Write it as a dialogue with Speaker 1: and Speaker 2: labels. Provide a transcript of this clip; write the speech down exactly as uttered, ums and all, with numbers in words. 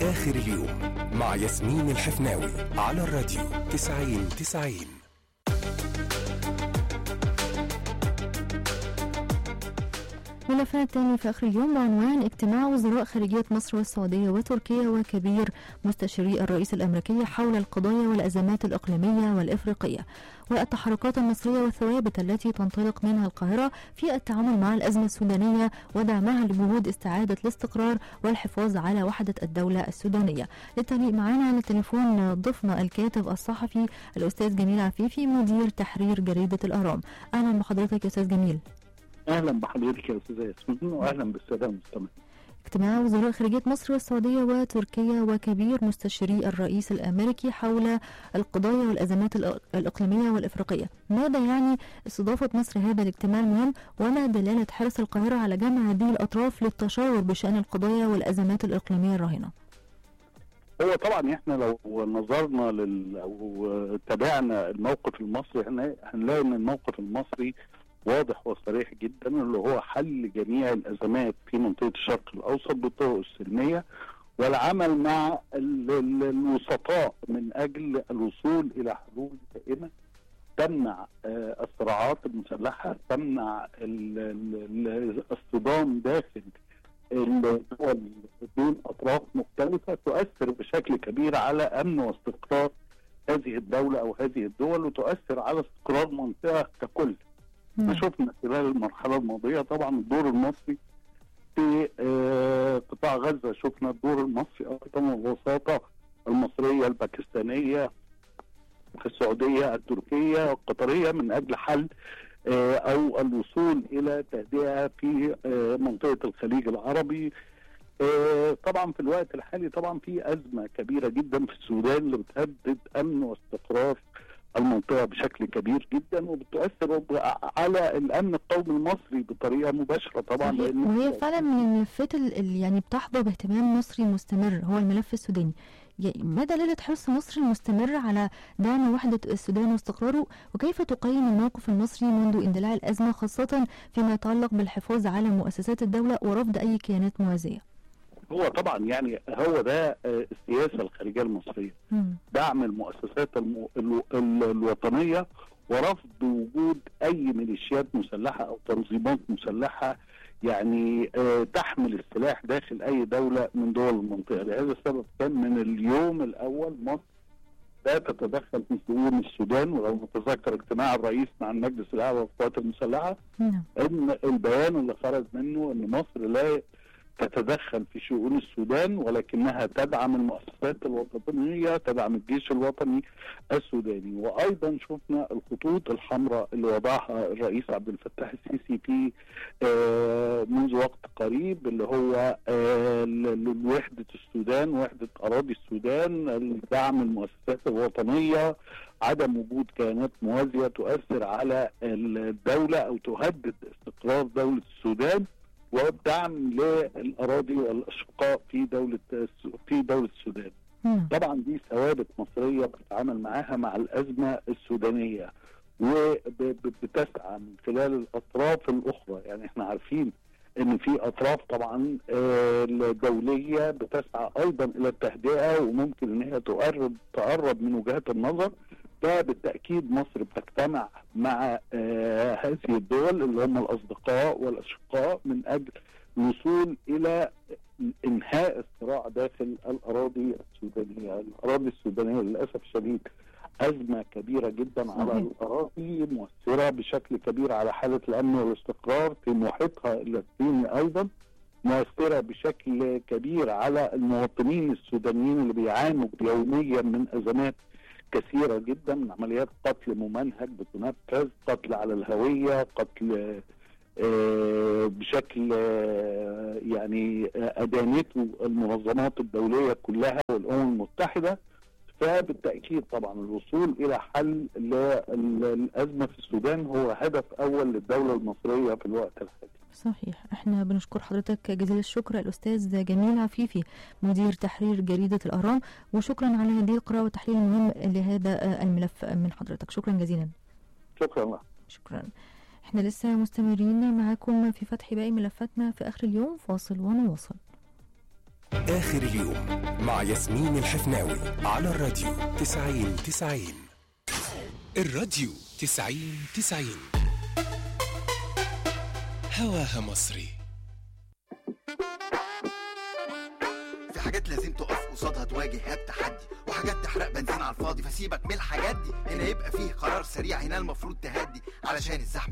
Speaker 1: آخر اليوم مع ياسمين الحفناوي على الراديو تسعين تسعين.
Speaker 2: ملفات تاني في آخر اليوم بعنوان اجتماع وزراء خارجية مصر والسعودية وتركيا وكبير مستشاري الرئيس الأمريكي حول القضايا والأزمات الإقليمية والإفريقية والتحركات المصرية والثوابت التي تنطلق منها القاهرة في التعامل مع الأزمة السودانية ودعمها لجهود استعادة الاستقرار والحفاظ على وحدة الدولة السودانية. للتعليق معنا على التليفون ضيفنا الكاتب الصحفي الأستاذ جميل عفيفي مدير تحرير جريدة الأهرام. أهلا بحضرتك يا أستاذ جميل.
Speaker 3: اهلا بحضرتك يا استاذه ياسمين واهلا بالساده المستمعين.
Speaker 2: اجتماع وزراء خارجية مصر والسعودية وتركيا وكبير مستشاري الرئيس الأمريكي حول القضايا والأزمات الإقليمية والإفريقية، ماذا يعني استضافة مصر هذا الاجتماع المهم وما دلالة حرص القاهرة على جمع هذه الأطراف للتشاور بشأن القضايا والأزمات الإقليمية الراهنة؟
Speaker 3: هو طبعا احنا لو نظرنا لل او تابعنا الموقف المصري هنلاقي ان الموقف المصري واضح وصريح جدا، اللي هو حل جميع الازمات في منطقه الشرق الاوسط بالطرق السلميه والعمل مع الوسطاء من اجل الوصول الى حلول دائمه تمنع الصراعات المسلحه، تمنع الصدام داخل الدول بين اطراف مختلفه تؤثر بشكل كبير على امن واستقرار هذه الدوله او هذه الدول وتؤثر على استقرار المنطقه ككل. ما شفنا خلال المرحلة الماضية طبعا الدور المصري في آه قطاع غزة، شفنا الدور المصري أيضا والوساطة المصرية الباكستانية السعودية التركية القطرية من أجل حل آه أو الوصول إلى تهدئة في آه منطقة الخليج العربي. آه طبعا في الوقت الحالي طبعا في أزمة كبيرة جدا في السودان اللي بتهدد أمن واستقرار المنطقة بشكل كبير جدا وبتؤثر على الأمن القومي المصري بطريقة مباشرة طبعا.
Speaker 2: وهي فعلا من الملفات اللي يعني بتحظى باهتمام مصري مستمر هو الملف السوداني. ما دلالة حرص مصر المستمر على دعم وحدة السودان واستقراره، وكيف تقيم الموقف المصري منذ اندلاع الأزمة خاصة فيما يتعلق بالحفاظ على مؤسسات الدولة ورفض أي كيانات موازية؟
Speaker 3: هو طبعا يعني هو ده السياسة الخارجية المصرية، دعم المؤسسات الم... ال... ال... الوطنية ورفض وجود أي ميليشيات مسلحة أو تنظيمات مسلحة يعني آه تحمل السلاح داخل أي دولة من دول المنطقة. لهذا السبب كان من اليوم الأول مصر لا تتدخل في شؤون السودان، ولو نتذكر اجتماع الرئيس مع المجلس الأعلى للقوات المسلحة إن البيان اللي خرج منه إن مصر لا تتدخل في شؤون السودان ولكنها تدعم المؤسسات الوطنية، تدعم الجيش الوطني السوداني. وأيضا شفنا الخطوط الحمراء اللي وضعها الرئيس عبد الفتاح السيسي في آه منذ وقت قريب، اللي هو آه وحدة السودان، وحدة أراضي السودان، دعم المؤسسات الوطنية، عدم وجود كيانات موازية تؤثر على الدولة أو تهدد استقرار دولة السودان، والدعم للأراضي والأشقاء في دولة في دولة السودان. طبعا دي ثوابت مصرية بتتعامل معاها مع الأزمة السودانية وبتسعى من خلال الأطراف الأخرى. يعني احنا عارفين ان في أطراف طبعا دولية بتسعى أيضا إلى التهدئة وممكن ان هي تقرب تقرب من وجهات النظر. فبالتأكيد مصر بتجتمع مع آه هذه الدول اللي هم الأصدقاء والأشقاء من أجل الوصول إلى إنهاء الصراع داخل الأراضي السودانية. الأراضي السودانية للأسف الشديد أزمة كبيرة جدا على الأراضي، مؤثرة بشكل كبير على حالة الأمن والاستقرار في محيطها اللاتيني، أيضا مؤثرة بشكل كبير على المواطنين السودانيين اللي بيعانوا يوميا من أزمات كثيرة جدا، عمليات قتل ممنهج بتنفذ، قتل على الهوية، قتل آه بشكل آه يعني أدانته المنظمات الدولية كلها والأمم المتحدة. فبالتأكيد طبعا الوصول إلى حل للأزمة في السودان هو هدف أول للدولة المصرية في الوقت الحالي.
Speaker 2: صحيح. احنا بنشكر حضرتك جزيل الشكر الأستاذ جميل عفيفي مدير تحرير جريدة الأهرام، وشكرا على هذه القراءة والتحليل المهم لهذا الملف من حضرتك. شكرا جزيلا.
Speaker 3: شكرا الله.
Speaker 2: شكرا. احنا لسه مستمرين معاكم في فتح باقي ملفاتنا في آخر اليوم، فاصل ونواصل.
Speaker 1: آخر اليوم مع ياسمين الحفناوي على الراديو تسعين تسعين. الراديو تسعين تسعين هواها مصري.
Speaker 4: في حاجات لازم تقف قصادها تواجه التحدي، وحاجات تحرق بنزين على الفاضي، فسيبك من الحاجات دي. هنا يبقى فيه قرار سريع، هنا المفروض تهدي علشان الزحمة